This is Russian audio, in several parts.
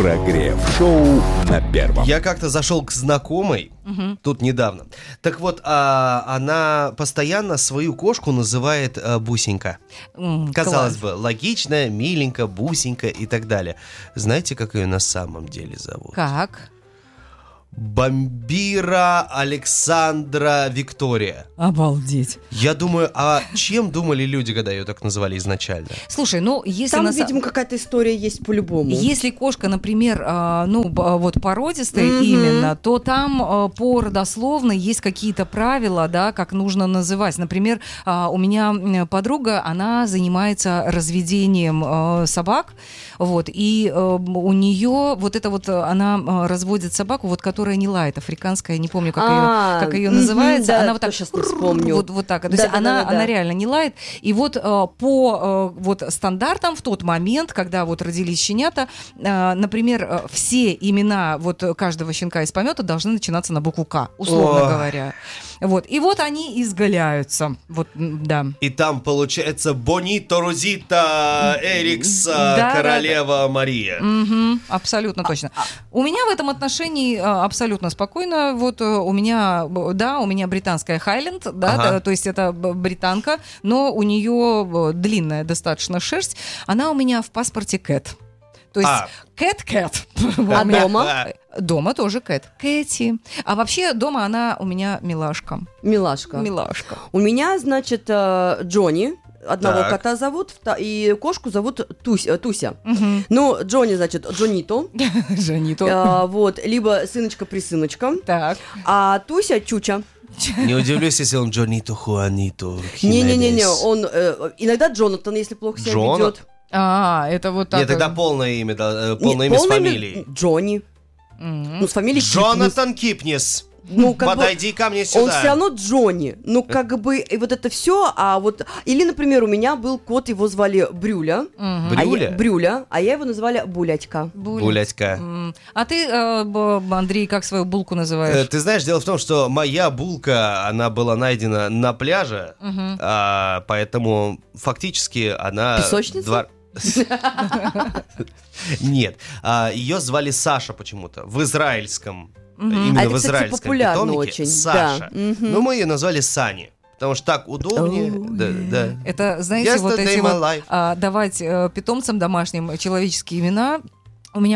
Прогрев-шоу на Первом. Я как-то зашел к знакомой тут недавно. Так вот, она постоянно свою кошку называет Бусенька. Казалось бы, логично, миленько, Бусенька и так далее. Знаете, как ее на самом деле зовут? Как? Бомбира Александра Виктория. Обалдеть. Я думаю, а чем думали люди, когда ее так называли изначально? Слушай, ну, если... Там, видимо, какая-то история есть по-любому. Если кошка, например, вот породистая именно, то там по родословной есть какие-то правила, да, как нужно называть. Например, у меня подруга, она занимается разведением собак, вот, и у нее вот это вот, она разводит собаку, вот, которая не лает, африканская, не помню, как ее называется. Да, она вот так, сейчас не вспомню. Вот так. То есть она реально не лает. И вот по вот стандартам в тот момент, когда вот родились щенята, например, все имена вот каждого щенка из помета должны начинаться на букву «К», условно говоря. Вот. И вот они изгаляются. Вот, да. И там получается Бонито Розита Эрикс, королева Мария. Абсолютно точно. У меня в этом отношении абсолютно спокойно. Вот у меня британская Хайленд, то есть это британка, но у нее длинная достаточно шерсть. Она у меня в паспорте Кэт. То есть Кэт. А дома? Дома тоже Кэт. Кэти. А вообще дома она у меня милашка. Милашка. У меня, значит, Джонни. Одного кота зовут, и кошку зовут Туся. Ну, Джонни, значит, Джонито. Джонито. Вот, либо сыночка-присыночка. Так. А Туся Чуча. Не удивлюсь, если он Джонито Хуанито. Не-не-не, он иногда Джонатан, если плохо себя ведет. Это вот так. Нет, тогда полное имя с фамилией. Джонни. Ну, с фамилией Джонатан Кипнис. Ну, подойди ко мне сюда. Он все равно Джонни. Ну, как бы, и вот это все, а вот... Или, например, у меня был кот, его звали Брюля. Брюля, а я его называли Булятька. Булятька. А ты, Андрей, как свою булку называешь? Ты знаешь, дело в том, что моя булка, она была найдена на пляже, поэтому фактически она... Песочница? Нет, ее звали Саша почему-то, в израильском. Именно это, в израильском, кстати, популярно питомнике очень. Саша. Да. Но мы ее назвали Сани, потому что так удобнее. Да. Это, знаете, вот эти вот давать питомцам домашним человеческие имена. У меня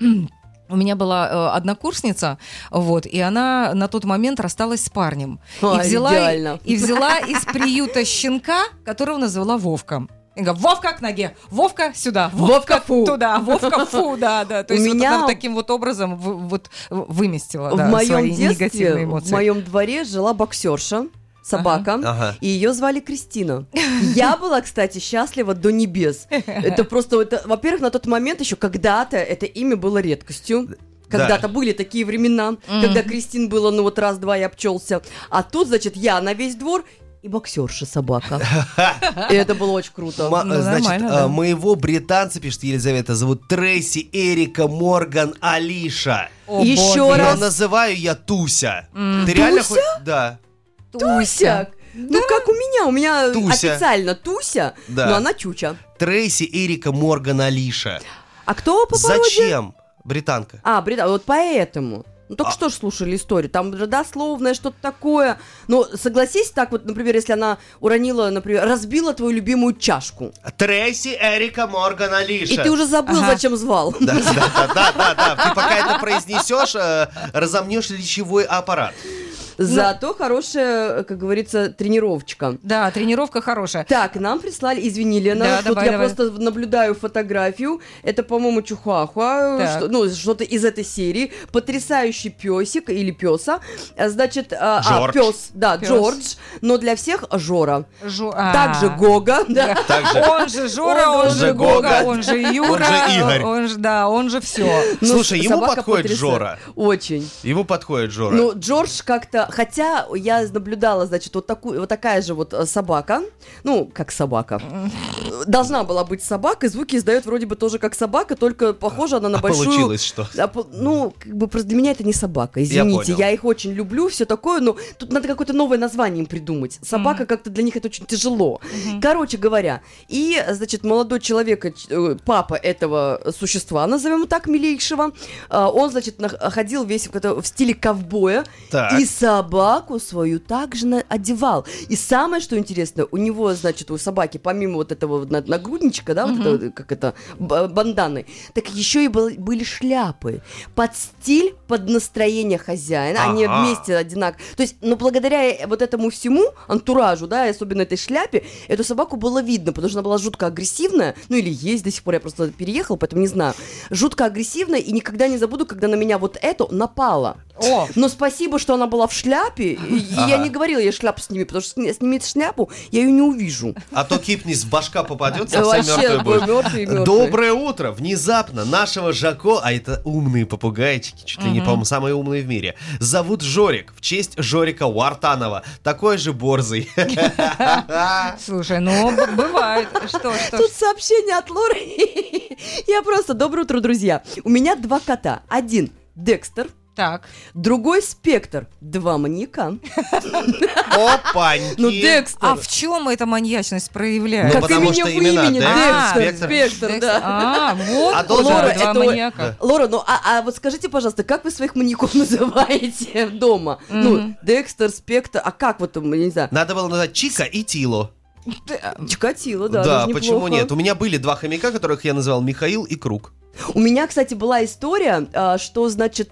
была однокурсница, вот, и она на тот момент рассталась с парнем. И взяла из приюта щенка, которого назвала Вовка. Я говорю, Вовка к ноге, Вовка сюда, Вовка фу. Туда, Вовка фу, да. То есть вот она таким вот образом вот выместила свои негативные эмоции. В моем дворе жила боксерша, собака, и ее звали Кристина. Я была, кстати, счастлива до небес. Это просто, во-первых, на тот момент еще когда-то это имя было редкостью. Когда-то были такие времена, когда Кристин было, ну вот раз-два и обчелся. А тут, значит, я на весь двор и боксерша собака. И это было очень круто. Значит, моего британца, пишет Елизавета, зовут Трейси Эрика Морган Алиша. Еще раз. Но называю я Туся. Ты реально хоть... Да. Туся. Ну, как у меня Туся. Официально Туся, но она Чуча. Трейси Эрика Морган Алиша. А кто по породе? Зачем? Британка. Вот поэтому. Ну, только что же слушали историю. Там родословное, что-то такое. Но согласись, так вот, например, если она уронила, например, разбила твою любимую чашку. Трейси Эрика Морган Алиша. И ты уже забыл, зачем звал. Да. Ты пока это произнесешь, разомнешь речевой аппарат. Зато хорошая, как говорится, тренировочка. Да, тренировка хорошая. Так, нам прислали, извини, Лена, тут я просто наблюдаю фотографию. Это, по-моему, Чихуахуа, что-то из этой серии. Потрясающий песик или песа. Значит, пес, да, Джордж, но для всех Жора. Также Гога. Он же Жора, он же Гога, он же Юра. Он же Игорь. Он же все. Слушай, ему подходит Жора. Очень. Ему подходит Жора. Ну, Джордж как-то... Хотя я наблюдала, значит, вот такая же вот собака. Ну, как собака. должна была быть собака, и звуки издает вроде бы тоже как собака, только похожа она на большую... получилось что? Ну, как бы просто для меня это не собака, извините. Я их очень люблю, все такое, но тут надо какое-то новое название им придумать. Собака как-то для них это очень тяжело. Короче говоря, и, значит, молодой человек, папа этого существа, назовем его так, милейшего, он, значит, ходил весь в стиле ковбоя, и собаку свою также одевал. И самое, что интересно, у него, значит, у собаки, помимо вот этого нагрудничка, да, вот это, как это, банданы, так еще и были шляпы под стиль, под настроение хозяина. Они вместе одинаковые. То есть, ну, благодаря вот этому всему антуражу, да, особенно этой шляпе, эту собаку было видно, потому что она была жутко агрессивная, ну, или есть до сих пор, я просто переехала, поэтому не знаю. Жутко агрессивная, и никогда не забуду, когда на меня вот эту напала. Но спасибо, что она была в шляпе, и я не говорила ей шляпу сними, потому что снимет шляпу, я ее не увижу. А то кипнис в башка попадет, совсем мертвый будет. Доброе утро! Внезапно нашего Жако, а это умные попугайчики, чуть ли не, по-моему, самые умные в мире, зовут Жорик, в честь Жорика Вартанова, такой же борзый. Слушай, ну, бывает. Что? Тут сообщение от Лоры. Я просто... Доброе утро, друзья. У меня 2 кота. Один Декстер. Так. Другой Спектр. 2 маньяка. Опаньки. Ну, Декстер. А в чем эта маньячность проявляется? Как имени в имени. Декстер, Спектр, да. Вот Лора, 2 маньяка. Лора, ну, а вот скажите, пожалуйста, как вы своих маньяков называете дома? Ну, Декстер, Спектр, а как вот, я не знаю. Надо было назвать Чика и Тило. Чикатило, да. Да, почему нет? У меня были 2 хомяка, которых я называл Михаил и Круг. У меня, кстати, была история, что, значит,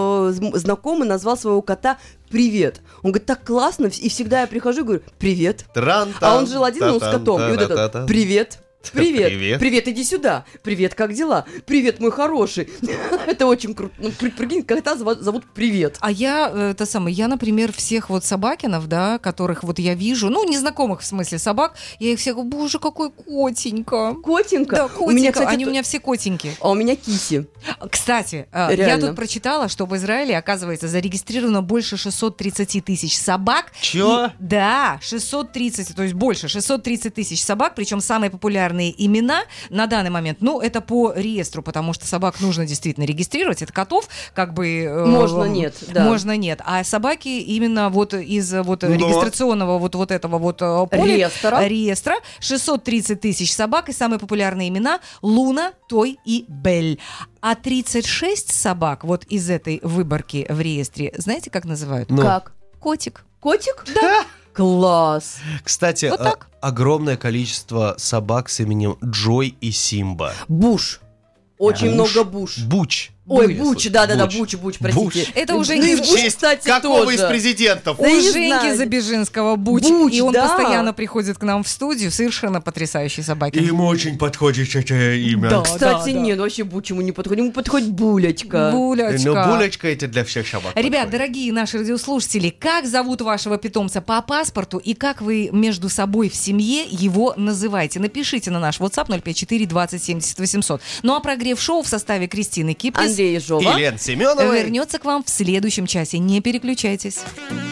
знакомый назвал своего кота «Привет». Он говорит, так классно, и всегда я прихожу и говорю «Привет». А он жил один, но с котом. И вот этот «Привет». Привет, иди сюда. Привет, как дела? Привет, мой хороший. Это очень круто. Ну, прикинь, кота зовут Привет. А я, например, всех вот собакинов, да, которых вот я вижу, ну, незнакомых в смысле собак, я их всех, боже, какой котенька. Котенька? Да, котенька. У меня, кстати, они у меня все котеньки. А у меня киси. Кстати, я тут прочитала, что в Израиле, оказывается, зарегистрировано больше 630 тысяч собак. Чё? Да, 630, то есть больше, 630 тысяч собак, причем самые популярные имена на данный момент, ну, это по реестру, потому что собак нужно действительно регистрировать, это котов, как бы... Можно нет, да. Можно нет, а собаки именно вот из вот регистрационного вот этого вот поля, реестра 630 тысяч собак, и самые популярные имена Луна, Той и Бель. А 36 собак вот из этой выборки в реестре, знаете, как называют? Как? Котик. Котик? Да. Класс. Кстати, вот огромное количество собак с именем Джой и Симба. Буш. Очень много Буш. Буч. Ой, Буч, да-да-да, Буч, простите. Буч. Это уже не не Буч, кстати, какого тоже. из президентов? У Женьки Забежинского Буч, и он да. постоянно приходит к нам в студию, совершенно потрясающий собаки. И ему очень подходит это имя. Да, кстати, нет, вообще Буч ему не подходит, ему подходит Булечка. Булечка. Ну, Булечка это для всех собак. Ребят, подходит. дорогие наши радиослушатели, как зовут вашего питомца по паспорту и как вы между собой в семье его называете? Напишите на наш WhatsApp 054 20 70 800. Ну а прогрев шоу в составе Кристины Киприс, Андрей Ежова и Лен Семенова вернется к вам в следующем часе. Не переключайтесь.